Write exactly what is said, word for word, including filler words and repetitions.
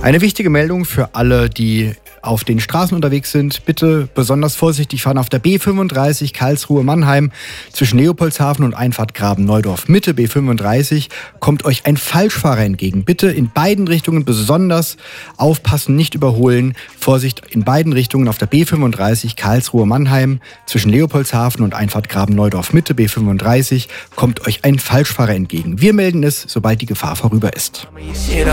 Eine wichtige Meldung für alle, die auf den Straßen unterwegs sind. Bitte besonders vorsichtig fahren auf der B fünfunddreißig Karlsruhe-Mannheim zwischen Leopoldshafen und Einfahrt Graben-Neudorf Mitte. B fünfunddreißig kommt euch ein Falschfahrer entgegen. Bitte in beiden Richtungen besonders aufpassen, nicht überholen. Vorsicht in beiden Richtungen auf der B fünfunddreißig Karlsruhe-Mannheim zwischen Leopoldshafen und Einfahrt Graben-Neudorf Mitte. B fünfunddreißig kommt euch ein Falschfahrer entgegen. Wir melden es, sobald die Gefahr vorüber ist.